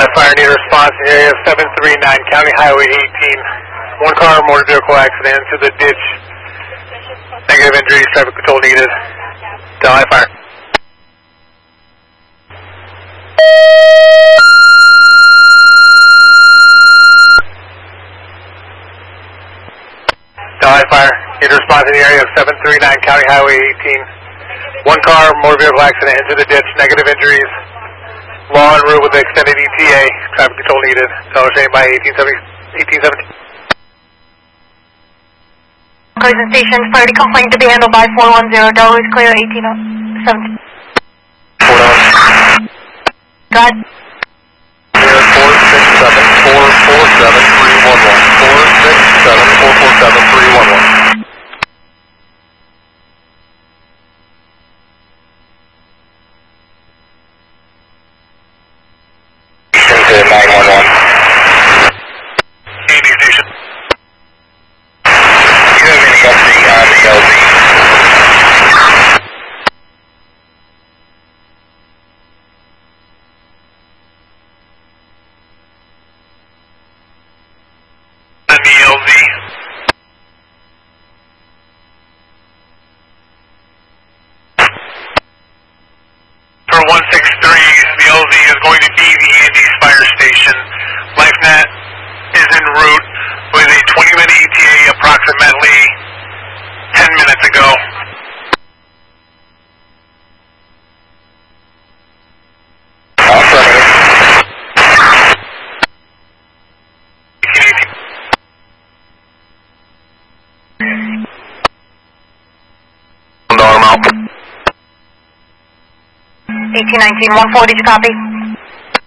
Fire, need a response in the area of 739 County Highway 18. One car motor vehicle accident into the ditch. Negative injuries, traffic control needed. Delhi Fire. Delhi Fire, need a response in the area of 739 County Highway 18. One car motor vehicle accident into the ditch. Negative injuries. Law en route with the extended ETA. Traffic control needed. Delhi by 1817. Closing station, priority complaint to be handled by 410. Delaware is clear, 1817. 4 Got it. 467-447-311. 467-447-311. To 911. Candy Station. Do you have any update on the LZ? On the LZ? For 163, the LZ is going to be the Andes Fire Station. LifeNet is en route with a 20-minute ETA approximately 10 minutes ago. Affirmative. $1819, 140, did you copy?